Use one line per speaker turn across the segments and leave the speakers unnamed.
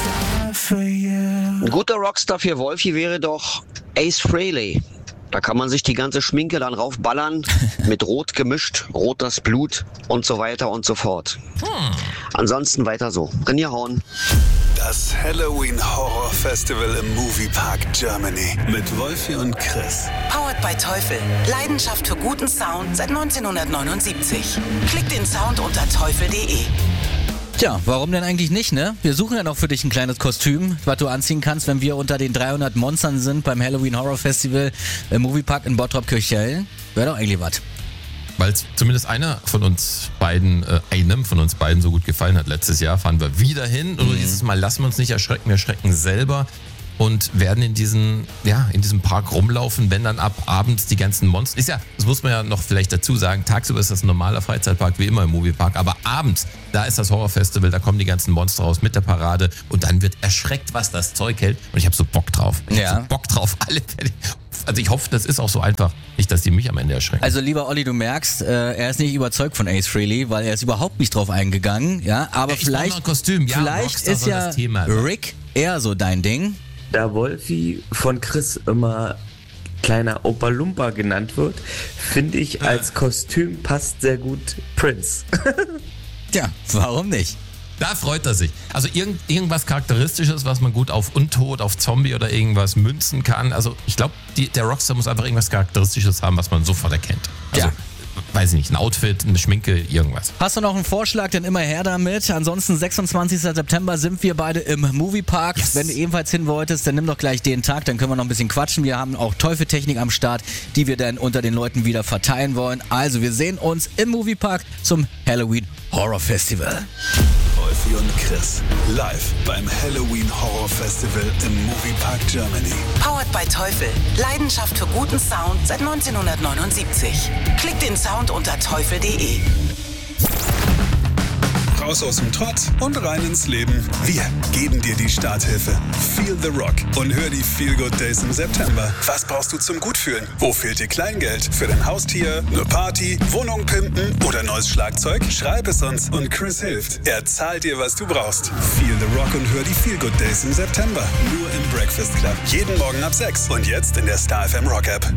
Ein guter Rockstar für Wolfi wäre doch Ace Frehley. Da kann man sich die ganze Schminke dann raufballern, mit Rot gemischt, rot das Blut und so weiter und so fort. Ansonsten weiter so. Reingehauen.
Das Halloween Horror Festival im Moviepark Germany mit Wolfi und Chris.
Powered by Teufel. Leidenschaft für guten Sound seit 1979. Klick den Sound unter teufel.de.
Tja, warum denn eigentlich nicht, ne? Wir suchen ja noch für dich ein kleines Kostüm, was du anziehen kannst, wenn wir unter den 300 Monstern sind beim Halloween Horror Festival im Moviepark in Bottrop-Kirchhellen. Wäre doch eigentlich was.
Weil es zumindest einem von uns beiden so gut gefallen hat letztes Jahr, fahren wir wieder hin. Und dieses Mal lassen wir uns nicht erschrecken, wir schrecken selber und werden in diesem Park rumlaufen, wenn dann ab abends die ganzen Monster, das muss man ja noch vielleicht dazu sagen, tagsüber ist das ein normaler Freizeitpark, wie immer im Moviepark, aber abends, da ist das Horrorfestival, da kommen die ganzen Monster raus mit der Parade und dann wird erschreckt, was das Zeug hält und ich habe so Bock drauf. Also ich hoffe, das ist auch so einfach, nicht, dass die mich am Ende erschrecken.
Also lieber Olli, du merkst, er ist nicht überzeugt von Ace Frehley, weil er ist überhaupt nicht drauf eingegangen, ja, aber vielleicht,
ein Kostüm. Ja,
vielleicht ist ja Rick eher so dein Ding.
Da Wolfi von Chris immer kleiner Opa Lumpa genannt wird, finde ich als Kostüm passt sehr gut Prince.
Tja, warum nicht?
Da freut er sich. Also irgendwas Charakteristisches, was man gut auf Untot, auf Zombie oder irgendwas münzen kann. Also ich glaube, der Rockstar muss einfach irgendwas Charakteristisches haben, was man sofort erkennt. Also, weiß ich nicht, ein Outfit, eine Schminke, irgendwas.
Hast du noch einen Vorschlag, dann immer her damit. Ansonsten 26. September sind wir beide im Moviepark. Yes. Wenn du ebenfalls hin wolltest, dann nimm doch gleich den Tag, dann können wir noch ein bisschen quatschen. Wir haben auch Teufeltechnik am Start, die wir dann unter den Leuten wieder verteilen wollen. Also wir sehen uns im Moviepark zum Halloween Horror Festival.
Wolfi und Chris, live beim Halloween Horror Festival im Moviepark Germany.
Powered by Teufel. Leidenschaft für guten Sound seit 1979. Klick den Sound unter teufel.de.
Raus aus dem Trott und rein ins Leben. Wir geben dir die Starthilfe. Feel the Rock und hör die Feel Good Days im September. Was brauchst du zum Gutfühlen? Wo fehlt dir Kleingeld? Für dein Haustier, eine Party, Wohnung pimpen oder neues Schlagzeug? Schreib es uns und Chris hilft. Er zahlt dir, was du brauchst. Feel the Rock und hör die Feel Good Days im September. Nur im Breakfast Club. Jeden Morgen ab 6 und jetzt in der Star FM Rock App.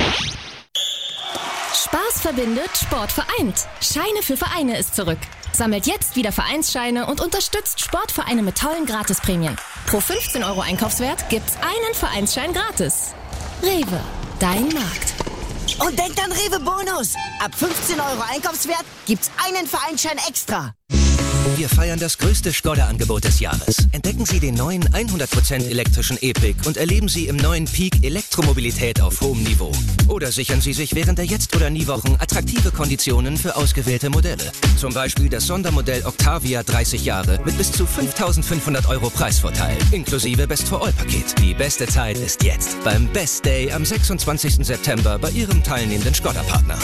Spaß verbindet, Sport vereint. Scheine für Vereine ist zurück. Sammelt jetzt wieder Vereinsscheine und unterstützt Sportvereine mit tollen Gratisprämien. Pro 15 € Einkaufswert gibt's einen Vereinsschein gratis. Rewe, dein Markt.
Und denkt an Rewe Bonus. Ab 15 € Einkaufswert gibt's einen Vereinsschein extra.
Wir feiern das größte Skoda-Angebot des Jahres. Entdecken Sie den neuen 100% elektrischen E-Pick und erleben Sie im neuen Peak Elektromobilität auf hohem Niveau. Oder sichern Sie sich während der Jetzt- oder Nie-Wochen attraktive Konditionen für ausgewählte Modelle. Zum Beispiel das Sondermodell Octavia 30 Jahre mit bis zu 5.500 € Preisvorteil, inklusive Best-for-All-Paket. Die beste Zeit ist jetzt beim Best Day am 26. September bei Ihrem teilnehmenden Skoda-Partner.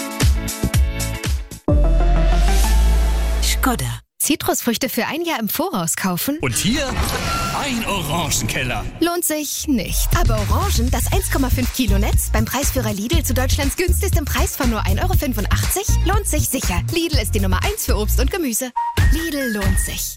Skoda.
Zitrusfrüchte für ein Jahr im Voraus kaufen?
Und hier ein Orangenkeller.
Lohnt sich nicht. Aber Orangen, das 1,5 Kilo Netz beim Preisführer Lidl zu Deutschlands günstigstem Preis von nur 1,85 € lohnt sich sicher. Lidl ist die Nummer 1 für Obst und Gemüse. Lidl lohnt sich.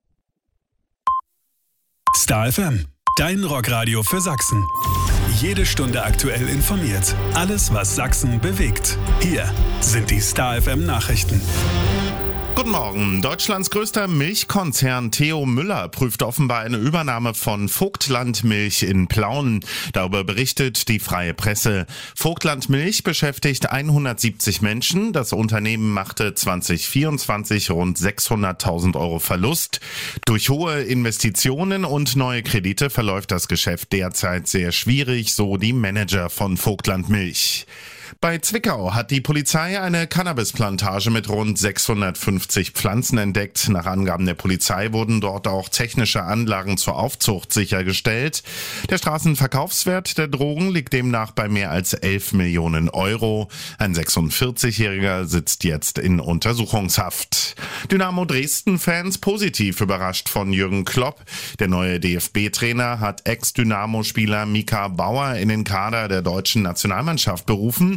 Star FM, dein Rockradio für Sachsen. Jede Stunde aktuell informiert. Alles, was Sachsen bewegt. Hier sind die Star FM Nachrichten.
Guten Morgen. Deutschlands größter Milchkonzern Theo Müller prüft offenbar eine Übernahme von Vogtland Milch in Plauen. Darüber berichtet die Freie Presse. Vogtland Milch beschäftigt 170 Menschen. Das Unternehmen machte 2024 rund 600.000 € Verlust. Durch hohe Investitionen und neue Kredite verläuft das Geschäft derzeit sehr schwierig, so die Manager von Vogtland Milch. Bei Zwickau hat die Polizei eine Cannabisplantage mit rund 650 Pflanzen entdeckt. Nach Angaben der Polizei wurden dort auch technische Anlagen zur Aufzucht sichergestellt. Der Straßenverkaufswert der Drogen liegt demnach bei mehr als 11 Millionen €. Ein 46-Jähriger sitzt jetzt in Untersuchungshaft. Dynamo Dresden-Fans positiv überrascht von Jürgen Klopp. Der neue DFB-Trainer hat Ex-Dynamo-Spieler Mika Bauer in den Kader der deutschen Nationalmannschaft berufen.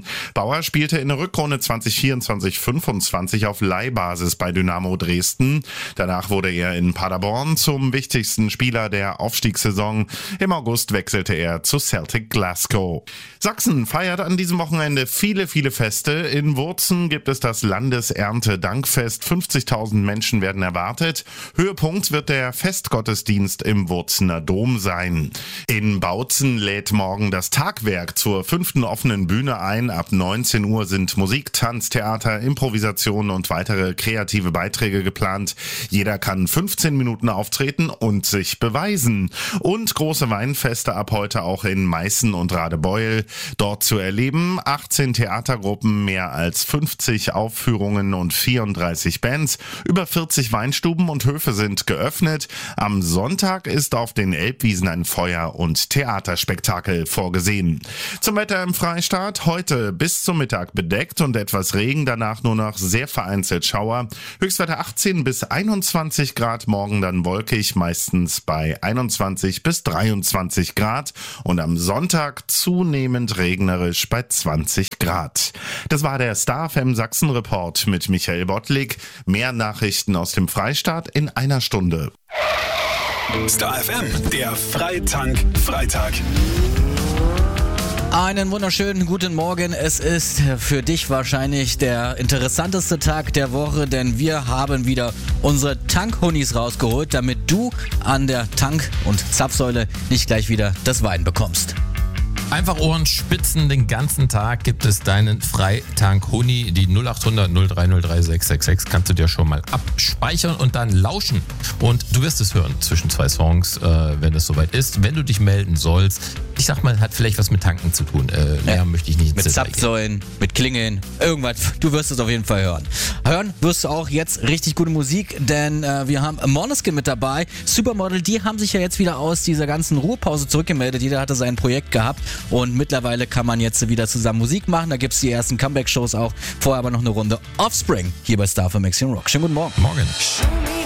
Bauer spielte in der Rückrunde 2024-25 auf Leihbasis bei Dynamo Dresden. Danach wurde er in Paderborn zum wichtigsten Spieler der Aufstiegssaison. Im August wechselte er zu Celtic Glasgow. Sachsen feiert an diesem Wochenende viele Feste. In Wurzen gibt es das Landeserntedankfest. 50.000 Menschen werden erwartet. Höhepunkt wird der Festgottesdienst im Wurzener Dom sein. In Bautzen lädt morgen das Tagwerk zur 5. offenen Bühne ein. Ab 19 Uhr sind Musik, Tanz, Theater, Improvisation und weitere kreative Beiträge geplant. Jeder kann 15 Minuten auftreten und sich beweisen. Und große Weinfeste ab heute auch in Meißen und Radebeul. Dort zu erleben 18 Theatergruppen, mehr als 50 Aufführungen und 34 Bands. Über 40 Weinstuben und Höfe sind geöffnet. Am Sonntag ist auf den Elbwiesen ein Feuer- und Theaterspektakel vorgesehen. Zum Wetter im Freistaat: heute bis zum Mittag bedeckt und etwas Regen, danach nur noch sehr vereinzelt Schauer. Höchstwerte 18 bis 21 Grad, morgen dann wolkig, meistens bei 21 bis 23 Grad und am Sonntag zunehmend regnerisch bei 20 Grad. Das war der Star FM Sachsen Report mit Michael Bottlik. Mehr Nachrichten aus dem Freistaat in einer Stunde.
Star FM, der Freitank-Freitag.
Einen wunderschönen guten Morgen. Es ist für dich wahrscheinlich der interessanteste Tag der Woche, denn wir haben wieder unsere Tankhunis rausgeholt, damit du an der Tank- und Zapfsäule nicht gleich wieder das Wein bekommst.
Einfach Ohren spitzen, den ganzen Tag gibt es deinen Freitank-Huni. Die 0800 03036 666 kannst du dir schon mal abspeichern und dann lauschen. Und du wirst es hören zwischen zwei Songs, wenn es soweit ist. Wenn du dich melden sollst, ich sag mal, hat vielleicht was mit Tanken zu tun. Mehr möchte ich nicht
mit Zapfsäulen, mit Klingeln, irgendwas. Du wirst es auf jeden Fall hören. Hören wirst du auch jetzt richtig gute Musik, denn wir haben Måneskin mit dabei. Supermodel, die haben sich ja jetzt wieder aus dieser ganzen Ruhepause zurückgemeldet. Jeder hatte sein Projekt gehabt. Und mittlerweile kann man jetzt wieder zusammen Musik machen. Da gibt es die ersten Comeback-Shows auch. Vorher aber noch eine Runde Offspring hier bei Star FM Rock. Schönen guten Morgen.
Morgen.